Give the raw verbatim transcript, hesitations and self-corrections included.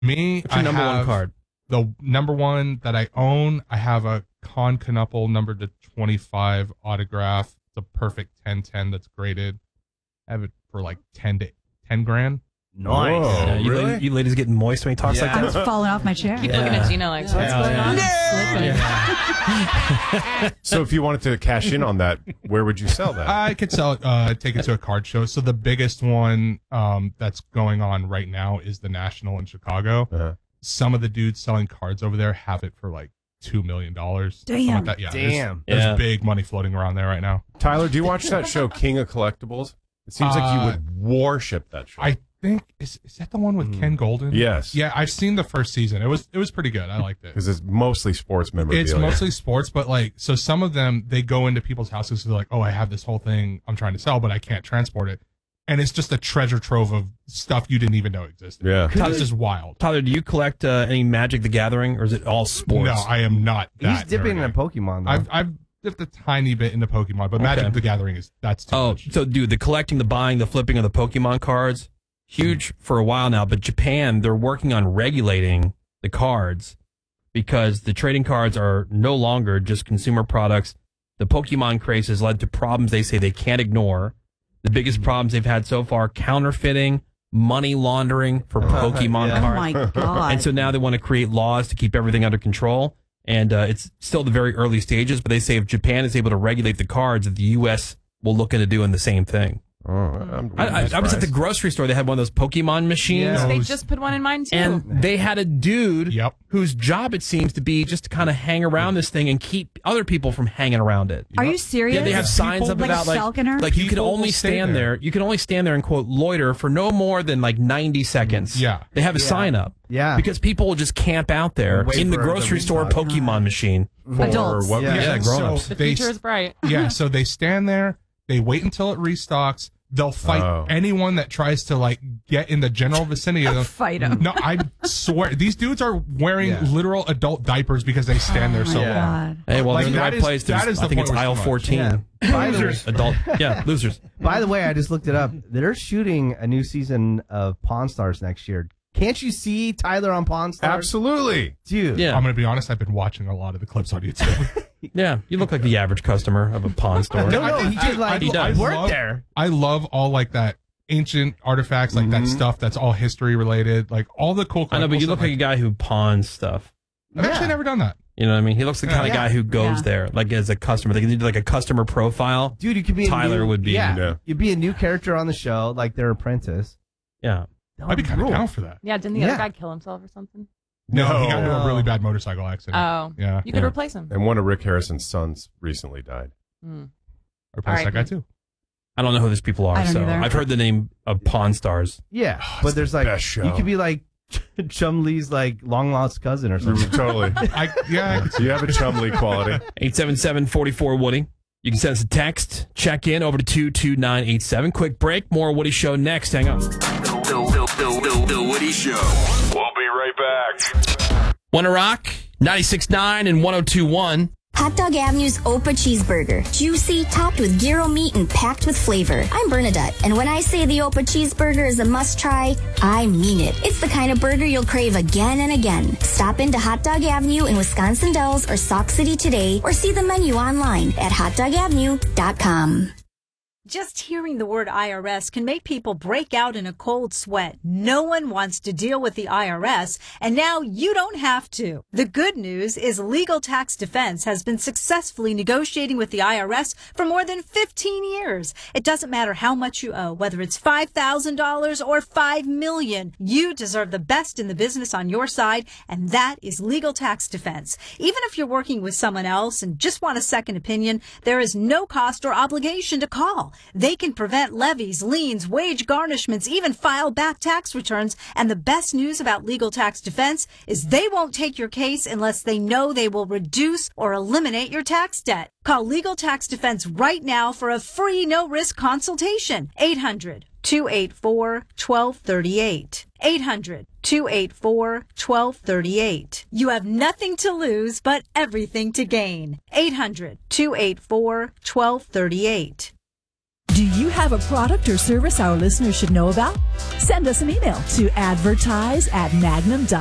Me, What's your I number one have card? The number one that I own, I have a Con Knuppel number to twenty-five autograph. It's a perfect ten ten that's graded. I have it for like ten to ten grand. Nice. Oh, yeah, you, really? ladies, you ladies getting moist when he talks Yeah. like I that? was falling off my chair. Keep looking at Gina like, what's Yeah, going yeah. on? Yeah. So if you wanted to cash in on that, where would you sell that? I could sell it, uh, take it to a card show. So the biggest one um, that's going on right now is the National in Chicago. Uh-huh. Some of the dudes selling cards over there have it for like two million dollars. Damn. Like that. Yeah, there's- Damn. There's, Yeah. big money floating around there right now. Tyler, do you watch that show, King of Collectibles? It seems like you Uh, would worship that show. I think is is that the one with Ken Golden? Yes. Yeah, I've seen the first season. It was it was pretty good. I liked it. Because it's mostly sports memorabilia. It's mostly sports, but like, so some of them, they go into people's houses. They're like, oh, I have this whole thing I'm trying to sell, but I can't transport it. And it's just a treasure trove of stuff you didn't even know existed. Yeah. It's just wild. Tyler, do you collect uh, any Magic the Gathering, or is it all sports? No, I am not that. He's dipping nerdy. in Pokemon, though. I've, I've dipped a tiny bit into Pokemon, but Okay. Magic the Gathering is, that's too Oh, much. so dude, the collecting, the buying, the flipping of the Pokemon cards, huge for a while now. But Japan, they're working on regulating the cards because the trading cards are no longer just consumer products. The Pokemon craze has led to problems they say they can't ignore. The biggest problems they've had so far, counterfeiting, money laundering for Pokemon Yeah. Oh cards. my god! And so now they want to create laws to keep everything under control. And uh, it's still the very early stages, but they say if Japan is able to regulate the cards, that the U S will look into doing the same thing. Oh, I'm I, I, I was at the grocery store. They had one of those Pokemon machines. Yeah. They Those- just put one in mine too. And they had a dude Yep. whose job it seems to be just to kind of hang around this thing and keep other people from hanging around it. Are you serious? Yeah, they have signs up like about like, Falconer? like you can People only will stay stand there. there. You can only stand there and quote loiter for no more than like ninety seconds. Yeah. They have a Yeah. sign up. Yeah. Because people will just camp out there Wait in the for the grocery store restock. Pokemon machine. For Adults. what Yeah. reason? Yeah, grown-ups. the they, future is bright. yeah, so they stand there, they wait until it restocks, they'll fight Oh. anyone that tries to like get in the general vicinity of them. Fight 'em. No, I swear these dudes are wearing Yeah. literal adult diapers because they stand there oh so my long. God. Hey, well, Like, they're in the that right is- place. that There's- is I the think point it's where it's aisle too much. fourteen. Yeah. By the, Adult. Yeah, losers. by the way, I just looked it up. They're shooting a new season of Pawn Stars next year. Can't you see Tyler on Pawn Stars? Absolutely. Dude. Yeah. I'm going to be honest, I've been watching a lot of the clips on YouTube. Yeah, you look like the average customer of a pawn store. No, no, I- he did like He does. work love- there. I love all like that ancient artifacts, like that stuff that's all history related, like all the cool I know, but you collectible look stuff, like a guy who pawns stuff. I've actually never done that. You know what I mean? He looks like the kind of Yeah. guy who goes Yeah. there, like as a customer. They can do like a customer profile. Dude, you could be a Tyler new, would be- Yeah, Yeah. you'd be a new character on the show, like their apprentice. Yeah. That I'd would be kind of rule. down for that. Yeah, didn't the Yeah. other guy kill himself or something? No, he got into No. a really bad motorcycle accident. Oh. Yeah. You could Yeah. replace him. And one of Rick Harrison's sons recently died. Hmm. Replace All that guy right. too. I don't know who these people are, I don't so either. I've heard the name of Pawn Stars. Yeah, Oh, but it's there's the like best show. you could be like Chum Lee's like long lost cousin or something. Totally. I, yeah, I could see You have a Chumley quality. eight seven seven, four four, Woody. You can send us a text. Check in over to two two nine eight seven. Quick break. More Woody Show next. Hang on. The, the, the, the, the Woody Show. We'll be right back. Wanna rock? ninety-six point nine and one oh two point one. Hot Dog Avenue's Opa Cheeseburger. Juicy, topped with gyro meat, and packed with flavor. I'm Bernadette, and when I say the Opa Cheeseburger is a must-try, I mean it. It's the kind of burger you'll crave again and again. Stop into Hot Dog Avenue in Wisconsin Dells or Sauk City today, or see the menu online at hot dog avenue dot com. Just hearing the word I R S can make people break out in a cold sweat. No one wants to deal with the I R S, and now you don't have to. The good news is Legal Tax Defense has been successfully negotiating with the I R S for more than fifteen years. It doesn't matter how much you owe, whether it's five thousand dollars or five million dollars. You deserve the best in the business on your side, and that is Legal Tax Defense. Even if you're working with someone else and just want a second opinion, there is no cost or obligation to call. They can prevent levies, liens, wage garnishments, even file back tax returns. And the best news about Legal Tax Defense is they won't take your case unless they know they will reduce or eliminate your tax debt. Call Legal Tax Defense right now for a free no-risk consultation. eight hundred, two eight four, one two three eight. eight hundred, two eight four, one two three eight. You have nothing to lose but everything to gain. eight hundred, two eight four, one two three eight. Do you have a product or service our listeners should know about? Send us an email to advertise at magnum dot com.